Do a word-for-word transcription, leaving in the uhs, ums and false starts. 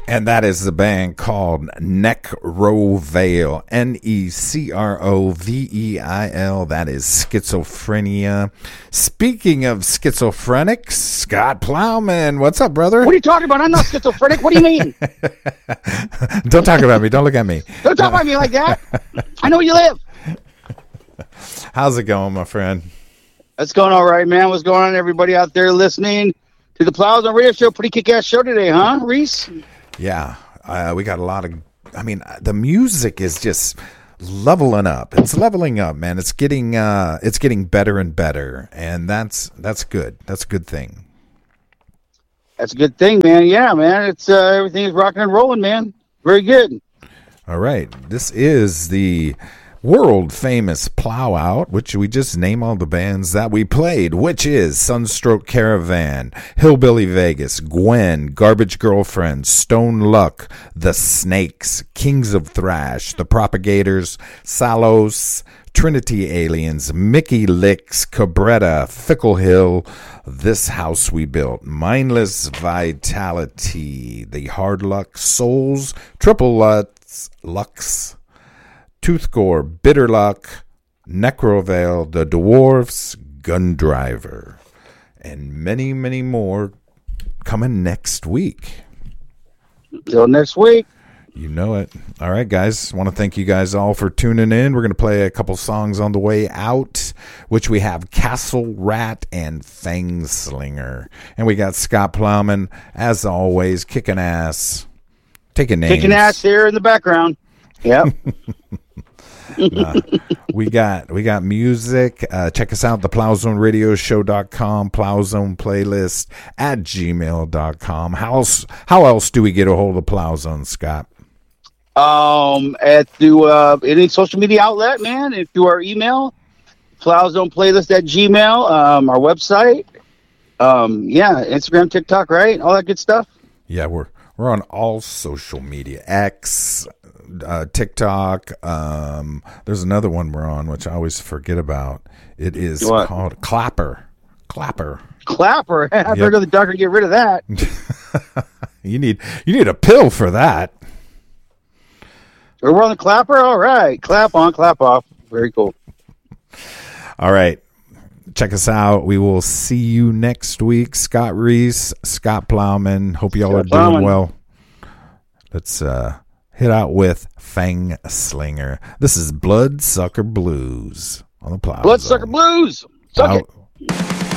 And that is the band called Necroveil, N E C R O V E I L. That is Schizophrenia. Speaking of schizophrenics, Scott Plowman. What's up, brother? What are you talking about? I'm not schizophrenic. What do you mean? Don't talk about me. Don't look at me. Don't talk about me like that. I know where you live. How's it going, my friend? It's going all right, man. What's going on, everybody out there listening to the Plows on Radio Show? Pretty kick-ass show today, huh, Reese? Yeah, uh, we got a lot of, I mean, the music is just leveling up. It's leveling up, man. It's getting, uh, it's getting better and better, and that's that's good. That's a good thing. That's a good thing, man. Yeah, man. It's uh, everything is rocking and rolling, man. Very good. All right, this is the world famous Plow Out, which we just name all the bands that we played, which is Sunstroke Caravan, Hillbilly Vegas, Gwen, Garbage Girlfriend, Stone Luck, The Snakes, Kings of Thrash, The Propagators, Salos, Trinity Aliens, Mickey Licks, Cabretta, Fickle Hill, This House We Built, Mindless Vitality, The Hard Luck Souls, Triple Lutz, Lux, Toothgore, Bitter Luck, Necroveil, The Dwarfs, Gundriver, and many, many more coming next week. Till next week. You know it. All right, guys. I want to thank you guys all for tuning in. We're going to play a couple songs on the way out, which we have Castle Rat and Fang Slinger. And we got Scott Plowman, as always, kicking ass, taking names. Kicking ass here in the background. Yep. uh, we got we got music. Uh, check us out, the plowzone radio show dot com, Plowzone playlist at gmail dot com. How else, how else do we get a hold of Plowzone, Scott? Um, at through uh, any social media outlet, man, and through our email, Plowzone playlist at Gmail, um, our website. Um, yeah, Instagram, TikTok, right? All that good stuff. Yeah, we're we're on all social media. X, Uh, TikTok. Um, there's another one we're on, which I always forget about. It is what? called Clapper. Clapper. Clapper. I Yep. better go to the doctor and get rid of that. you need you need a pill for that. We're on the Clapper. All right, clap on, clap off. Very cool. All right, check us out. We will see you next week. Scott Reese, Scott Plowman. Hope y'all Scott are Plowman. doing well. Let's uh. hit out with Fang Slinger. This is Bloodsucker Blues on the Plow. Bloodsucker Blues. Suck out. it.